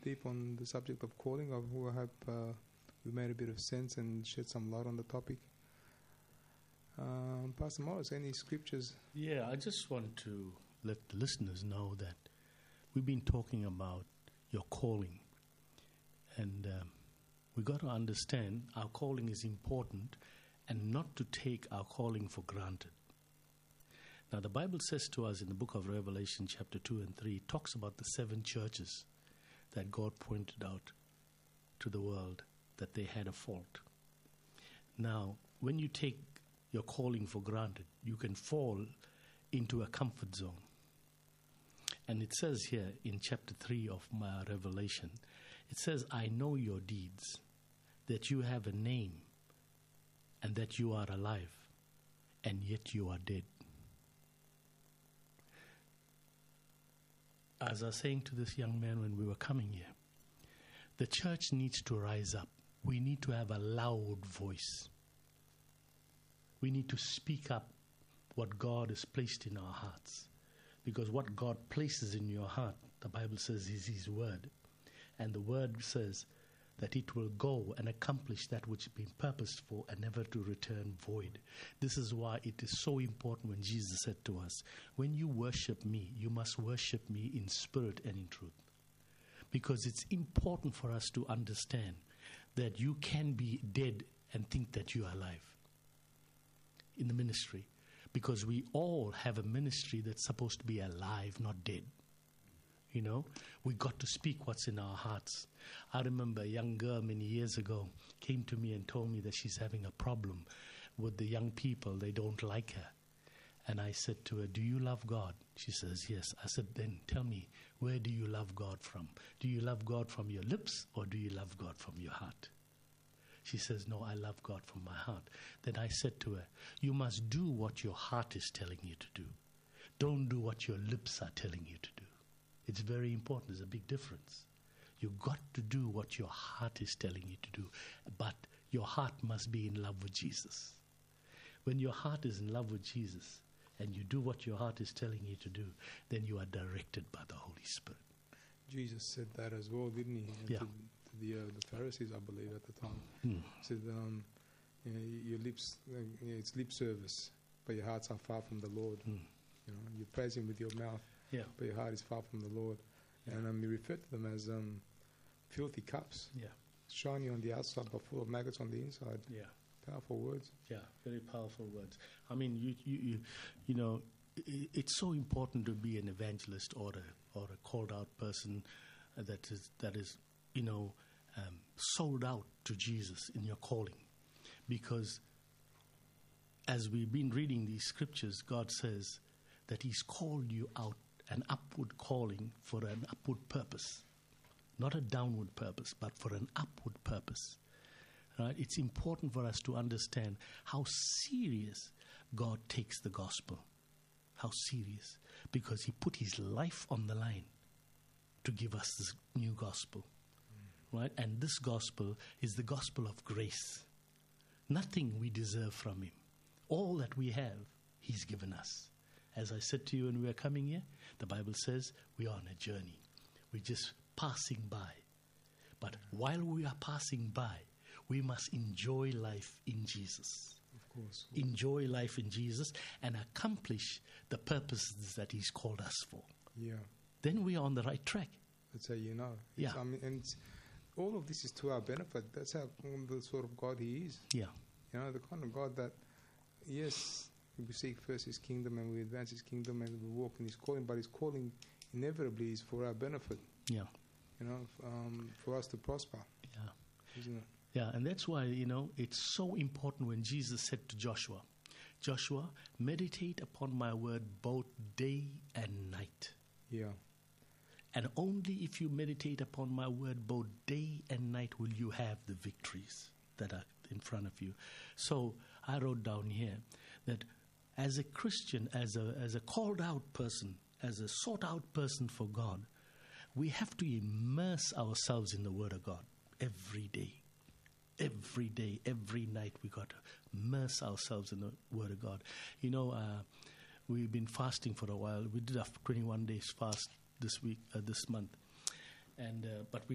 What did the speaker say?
deep on the subject of calling. I hope we made a bit of sense and shed some light on the topic. Pastor Morris, any scriptures? Yeah, I just want to let the listeners know that we've been talking about your calling. And we got to understand our calling is important and not to take our calling for granted. Now, the Bible says to us in the book of Revelation, chapter 2 and 3, it talks about the 7 churches that God pointed out to the world that they had a fault. Now, when you take your calling for granted, you can fall into a comfort zone. And it says here in chapter 3 of my Revelation, it says, I know your deeds, that you have a name, and that you are alive, and yet you are dead. As I was saying to this young man when we were coming here, the church needs to rise up. We need to have a loud voice. We need to speak up what God has placed in our hearts. Because what God places in your heart, the Bible says, is His word. And the word says that it will go and accomplish that which has been purposed for and never to return void. This is why it is so important when Jesus said to us, when you worship me, you must worship me in spirit and in truth. Because it's important for us to understand that you can be dead and think that you are alive in the ministry. Because we all have a ministry that's supposed to be alive, not dead. You know, we got to speak what's in our hearts. I remember a young girl many years ago came to me and told me that she's having a problem with the young people. They don't like her. And I said to her, do you love God? She says, yes. I said, then tell me, where do you love God from? Do you love God from your lips or do you love God from your heart? She says, no, I love God from my heart. Then I said to her, you must do what your heart is telling you to do. Don't do what your lips are telling you to do. It's very important. There's a big difference. You've got to do what your heart is telling you to do. But your heart must be in love with Jesus. When your heart is in love with Jesus and you do what your heart is telling you to do, then you are directed by the Holy Spirit. Jesus said that as well, didn't he? Yeah. To the Pharisees, I believe, at the time. He said, your lips, it's lip service, but your hearts are far from the Lord. You know, you praise Him with your mouth, but your heart is far from the Lord. And you refer to them as filthy cups, shiny on the outside but full of maggots on the inside. Powerful words. Yeah, very powerful words. I mean, you know, it's so important to be an evangelist or a called out person that is you know, sold out to Jesus in your calling, because as we've been reading these scriptures, God says that He's called you out, an upward calling for an upward purpose, not a downward purpose, but for an upward purpose. Right? It's important for us to understand how serious God takes the gospel. How serious. Because He put His life on the line to give us this new gospel. Right? And this gospel is the gospel of grace. Nothing we deserve from Him. All that we have, He's given us. As I said to you when we were coming here, the Bible says we are on a journey. We're just passing by. But while we are passing by, we must enjoy life in Jesus. Of course. Enjoy life in Jesus and accomplish the purposes that He's called us for. Yeah. Then we are on the right track. That's how you know. Yeah. I mean, and all of this is to our benefit. That's how the sort of God He is. Yeah. You know, the kind of God that, yes, we seek first His kingdom and we advance His kingdom and we walk in His calling, but His calling inevitably is for our benefit. Yeah. You know, for us to prosper. Yeah. Isn't it? Yeah, and that's why, you know, it's so important when Jesus said to Joshua, Joshua, meditate upon my word both day and night. Yeah. And only if you meditate upon my word both day and night will you have the victories that are in front of you. So I wrote down here that as a Christian, as a called out person, as a sought out person for God, we have to immerse ourselves in the Word of God every day. Every day, every night, we got to immerse ourselves in the Word of God. You know, we've been fasting for a while. We did a 21 days fast this month, and but we